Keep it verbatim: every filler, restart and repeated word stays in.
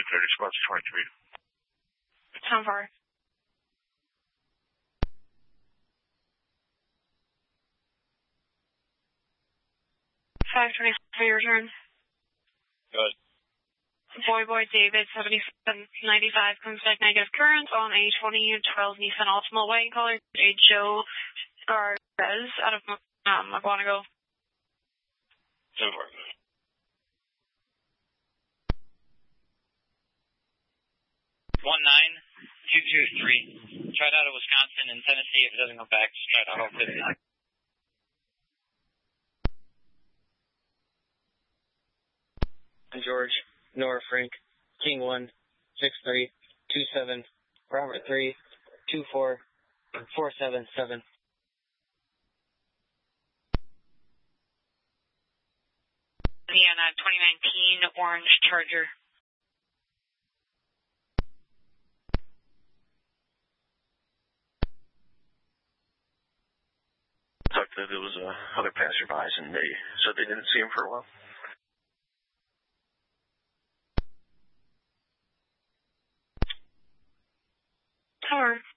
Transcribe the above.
thirty, response twenty-three. How far? five twenty-three, return. Good. Boy Boy David, seventy-seven ninety-five, comes back negative current on a twenty twelve Nissan Altima white color, a Joe Garvez out of um, Aguanago. ten four. one nine two two three. Tried out of Wisconsin and Tennessee. If it doesn't come back, just try it out on fifty. George, Nora Frank, King one, six three, two seven, Robert three, two four, four seven seven. Indiana, twenty nineteen Orange Charger. Talked to there was uh, other passerbys, and they said they didn't see him for a while. Tower.